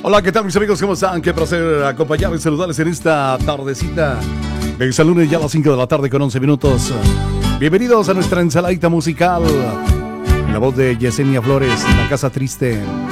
Hola, ¿qué tal mis amigos? ¿Cómo están? Qué placer acompañarles y saludarles en esta tardecita de San Lunes, ya a las 5 de la tarde con 11 minutos. Bienvenidos a nuestra ensaladita musical. En la voz de Yesenia Flores, La Casa Triste.